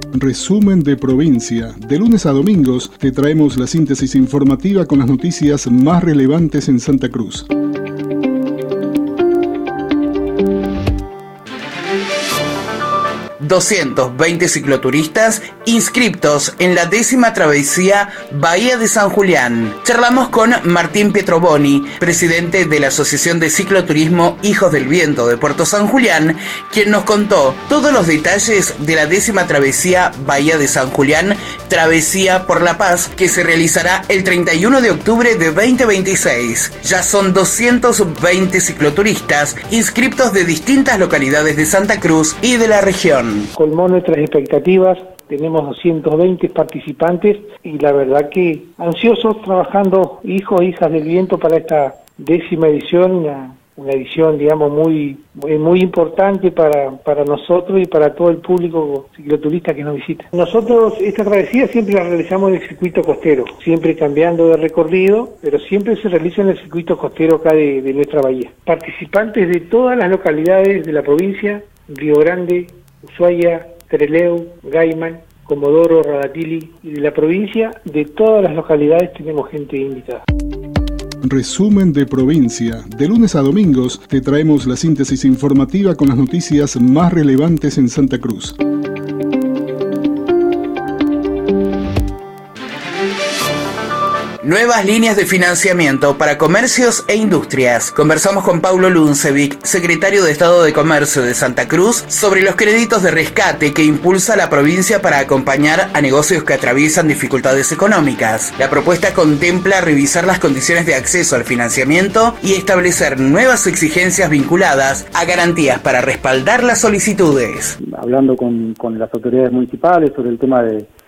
Resumen de provincia. De lunes a domingos te traemos la síntesis informativa con las noticias más relevantes en Santa Cruz. ...220 cicloturistas inscriptos en la 10ª travesía Bahía de San Julián. Charlamos con Martín Pietroboni, presidente de la Asociación de Cicloturismo Hijos del Viento de Puerto San Julián, quien nos contó todos los detalles de la 10ª travesía Bahía de San Julián, Travesía por la Paz, que se realizará el 31 de octubre de 2026. Ya son 220 cicloturistas inscriptos de distintas localidades de Santa Cruz y de la región. Colmó nuestras expectativas, tenemos 220 participantes y la verdad que ansiosos trabajando hijos e hijas del viento para esta 10ª edición, una edición digamos muy importante para nosotros y para todo el público cicloturista que nos visita. Nosotros esta travesía siempre la realizamos en el circuito costero, siempre cambiando de recorrido, pero siempre se realiza en el circuito costero acá de nuestra bahía. Participantes de todas las localidades de la provincia, Río Grande, Ushuaia, Trelew, Gaiman, Comodoro, Radatili y de la provincia, de todas las localidades tenemos gente invitada. Resumen de provincia. De lunes a domingos te traemos la síntesis informativa con las noticias más relevantes en Santa Cruz. Nuevas líneas de financiamiento para comercios e industrias. Conversamos con Paulo Luncevic, secretario de Estado de Comercio de Santa Cruz, sobre los créditos de rescate que impulsa la provincia para acompañar a negocios que atraviesan dificultades económicas. La propuesta contempla revisar las condiciones de acceso al financiamiento y establecer nuevas exigencias vinculadas a garantías para respaldar las solicitudes. Hablando con las autoridades municipales sobre el tema de